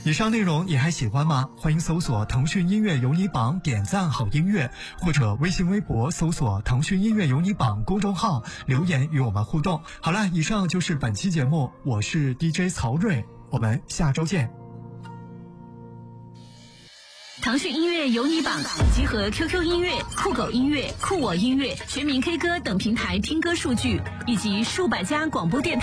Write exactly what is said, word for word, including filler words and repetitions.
以上内容你还喜欢吗？欢迎搜索腾讯音乐有你榜，点赞好音乐，或者微信微博搜索腾讯音乐有你榜公众号留言与我们互动。好了，以上就是本期节目，我是 D J 曹睿，我们下周见。 腾讯音乐有你榜集合 Q Q 音乐、酷狗音乐、酷我音乐、全民 K 歌等平台听歌数据，以及数百家广播电台